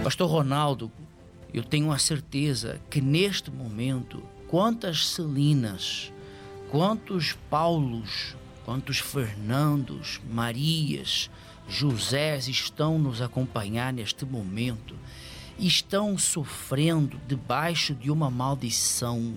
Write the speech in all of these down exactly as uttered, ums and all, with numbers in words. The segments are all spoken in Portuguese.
Pastor Ronaldo, eu tenho a certeza que neste momento, quantas Celinas, quantos Paulos, quantos Fernandos, Marias, Josés estão nos acompanhar neste momento, estão sofrendo debaixo de uma maldição,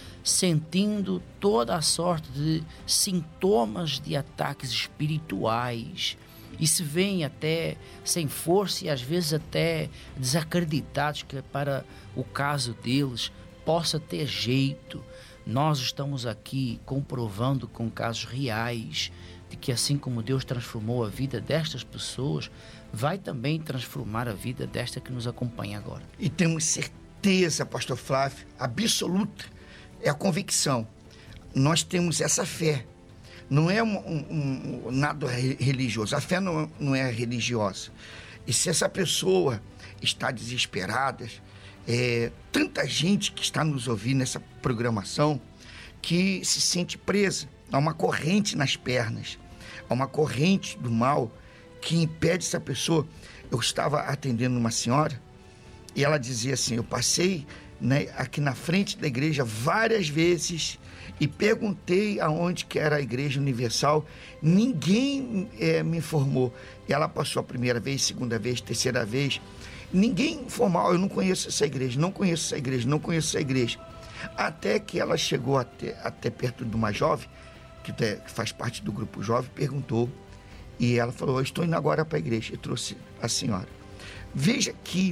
sentindo toda a sorte de sintomas de ataques espirituais, e se veem até sem força e às vezes até desacreditados que para o caso deles possa ter jeito. Nós estamos aqui comprovando com casos reais de que assim como Deus transformou a vida destas pessoas, vai também transformar a vida desta que nos acompanha agora. E temos certeza, pastor Flávio, absoluta, é a convicção. Nós temos essa fé. Não é um, um, um, nada religioso. A fé não, não é religiosa. E se essa pessoa está desesperada, é, tanta gente que está nos ouvindo nessa programação que se sente presa. Há uma corrente nas pernas, há uma corrente do mal que impede essa pessoa. Eu estava atendendo uma senhora e ela dizia assim, eu passei, né, aqui na frente da igreja várias vezes e perguntei aonde que era a Igreja Universal, ninguém é, me informou. Ela passou a primeira vez, segunda vez, terceira vez, ninguém informou, eu não conheço essa igreja, não conheço essa igreja, não conheço essa igreja. Até que ela chegou até, até perto de uma jovem, que, te, que faz parte do grupo jovem, perguntou, e ela falou, eu estou indo agora para a igreja, eu trouxe a senhora. Veja que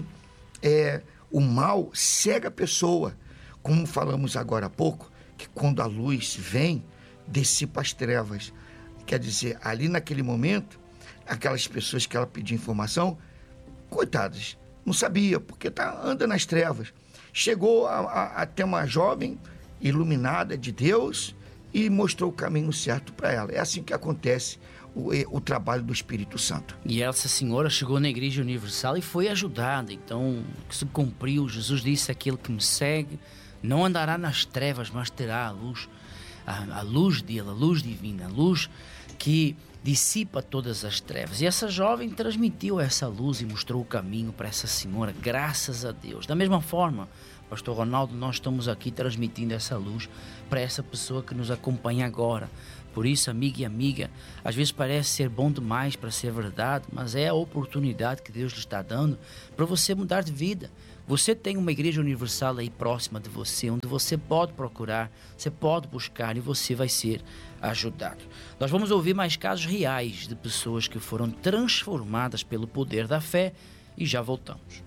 é, o mal cega a pessoa, como falamos agora há pouco, que quando a luz vem, dissipa as trevas. Quer dizer, ali naquele momento, aquelas pessoas que ela pediu informação, coitadas, não sabia, porque tá, anda nas trevas. Chegou a, a, até uma jovem iluminada de Deus e mostrou o caminho certo para ela. É assim que acontece o, o trabalho do Espírito Santo. E essa senhora chegou na Igreja Universal e foi ajudada. Então, se cumpriu, Jesus disse, aquele que me segue não andará nas trevas, mas terá a luz, a, a luz dele, a luz divina, a luz que dissipa todas as trevas. E essa jovem transmitiu essa luz e mostrou o caminho para essa senhora, graças a Deus. Da mesma forma, pastor Ronaldo, nós estamos aqui transmitindo essa luz para essa pessoa que nos acompanha agora. Por isso, amigo e amiga, às vezes parece ser bom demais para ser verdade, mas é a oportunidade que Deus lhe está dando para você mudar de vida. Você tem uma igreja universal aí próxima de você, onde você pode procurar, você pode buscar e você vai ser ajudado. Nós vamos ouvir mais casos reais de pessoas que foram transformadas pelo poder da fé e já voltamos.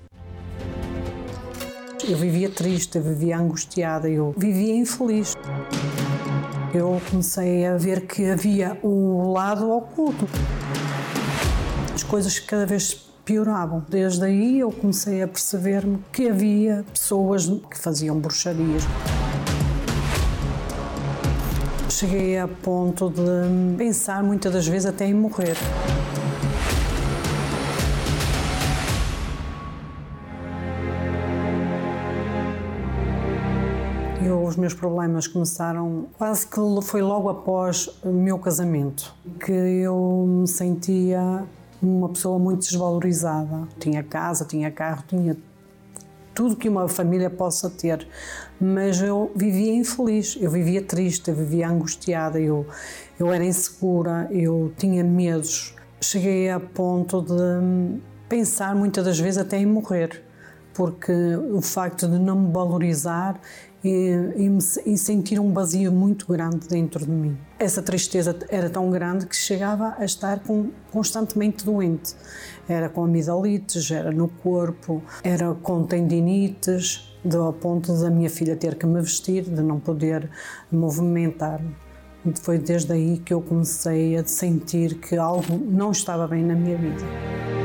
Eu vivia triste, eu vivia angustiada, eu vivia infeliz. Eu comecei a ver que havia o lado oculto. As coisas cada vez pioravam. Desde aí eu comecei a perceber-me que havia pessoas que faziam bruxarias. Cheguei a ponto de pensar muitas das vezes até em morrer. Eu, os meus problemas começaram quase que foi logo após o meu casamento, que eu me sentia uma pessoa muito desvalorizada. Tinha casa, tinha carro, tinha tudo que uma família possa ter, mas eu vivia infeliz, eu vivia triste, eu vivia angustiada, eu, eu era insegura, eu tinha medos. Cheguei a ponto de pensar muitas das vezes até em morrer, porque o facto de não me valorizar e, e, me, e sentir um vazio muito grande dentro de mim. Essa tristeza era tão grande que chegava a estar com, constantemente doente. Era com amidalites, era no corpo, era com tendinites, ao ponto da minha filha ter que me vestir, de não poder movimentar-me. Foi desde aí que eu comecei a sentir que algo não estava bem na minha vida.